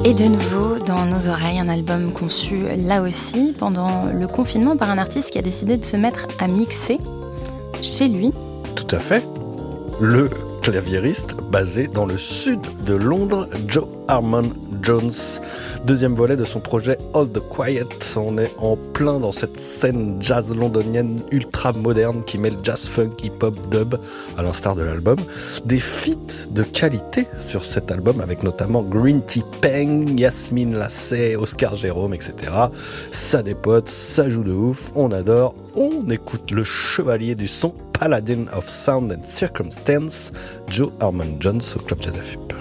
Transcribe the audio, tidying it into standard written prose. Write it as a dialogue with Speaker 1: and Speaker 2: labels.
Speaker 1: Et de nouveau dans nos oreilles, un album conçu là aussi pendant le confinement par un artiste qui a décidé de se mettre à mixer chez lui.
Speaker 2: Tout à fait. Le claviériste basé dans le sud de Londres, Joe Harmon Jones. Deuxième volet de son projet All the Quiet. On est en plein dans cette scène jazz londonienne ultra moderne qui mêle jazz, funk, hip-hop, dub, à l'instar de l'album. Des feats de qualité sur cet album avec notamment Green Tea Peng, Yasmine Lassay, Oscar Jérôme, etc. Ça dépote, ça joue de ouf, on adore. On écoute le chevalier du son, Paladin of Sound and Circumstance, Joe Harmon Jones au Club Jazz FUP.